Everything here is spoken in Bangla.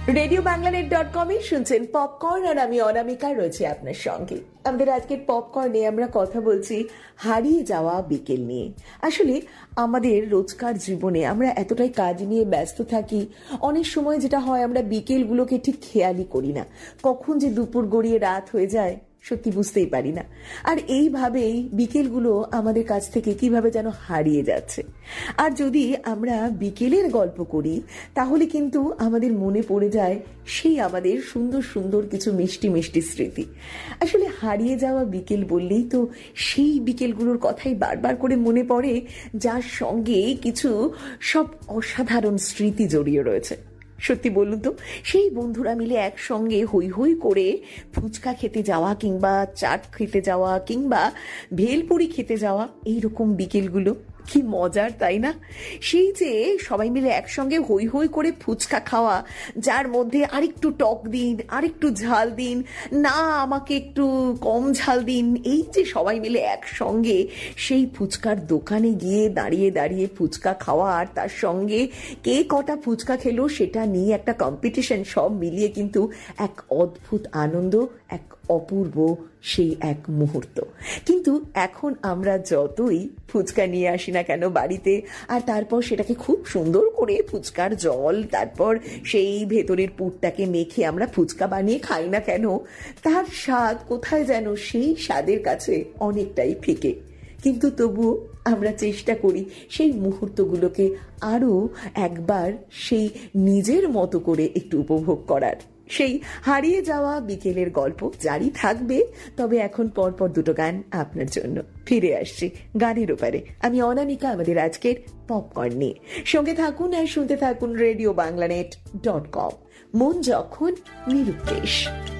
RadioBanglaNet.com শুনছেন পপকর্ন, আর আমি অনামিকা রয়েছে আপনার সঙ্গে। আমাদের আজকের পপকর্নে আমরা কথা বলছি হারিয়ে যাওয়া বিকেল নিয়ে। আসলে আমাদের রোজকার জীবনে আমরা এতটাই কাজ নিয়ে ব্যস্ত থাকি, অনেক সময় যেটা হয় আমরা বিকেলগুলোকে ঠিক খেয়ালই করি না, কখন যে দুপুর গড়িয়ে রাত হয়ে যায় সত্যি বুঝতেই পারি না। আর এইভাবেই বিকেলগুলো আমাদের কাছ থেকে কিভাবে যেন হারিয়ে যাচ্ছে। আর যদি আমরা বিকেলের গল্প করি তাহলে কিন্তু আমাদের মনে পড়ে যায় সেই আমাদের সুন্দর সুন্দর কিছু মিষ্টি মিষ্টি স্মৃতি। আসলে হারিয়ে যাওয়া বিকেল বললেই তো সেই বিকেলগুলোর কথাই বারবার করে মনে পড়ে, যার সঙ্গে কিছু সব অসাধারণ স্মৃতি জড়িয়ে রয়েছে। সত্যি বলুন তো, সেই বন্ধুরা মিলে একসঙ্গে হই হই করে ফুচকা খেতে যাওয়া কিংবা চাট খেতে যাওয়া কিংবা ভেলপুরি খেতে যাওয়া, এইরকম বিকেলগুলো কি মজার, তাই না? সেই যে সবাই মিলে একসঙ্গে হই হই করে ফুচকা খাওয়া, যার মধ্যে আরেকটু টক দিন, আরেকটু ঝাল দিন, না আমাকে একটু কম ঝাল দিন, এই যে সবাই মিলে একসঙ্গে সেই ফুচকার দোকানে গিয়ে দাঁড়িয়ে দাঁড়িয়ে ফুচকা খাওয়া, আর তার সঙ্গে কে কটা ফুচকা খেলো সেটা নিয়ে একটা কম্পিটিশন, সব মিলিয়ে কিন্তু এক অদ্ভুত আনন্দ, এক অপূর্ব সেই এক মুহূর্ত। কিন্তু এখন আমরা যতই ফুচকা নিয়ে আসি না কেন বাড়িতে, আর তারপর সেটাকে খুব সুন্দর করে ফুচকার জল, তারপর সেই ভেতরের পুরটাকে মেখে আমরা ফুচকা বানিয়ে খাই না কেন, তার স্বাদ কোথায় যেন সেই স্বাদের কাছে অনেকটাই ফিকে। কিন্তু তবুও আমরা চেষ্টা করি সেই মুহূর্তগুলোকে আরও একবার সেই নিজের মতো করে একটু উপভোগ করার। সেই হারিয়ে যাওয়া বিকেলের গল্প জারি থাকবে, তবে এখন পরপর দুটো গান আপনার জন্য। ফিরে আসছি গানের ওপারে, আমি অনামিকা, আমাদের আজকের পপকর্ন নিয়ে। সঙ্গে থাকুন আর শুনতে থাকুন RadioBanglaNet.com। মন যখন নিরুদ্দেশ।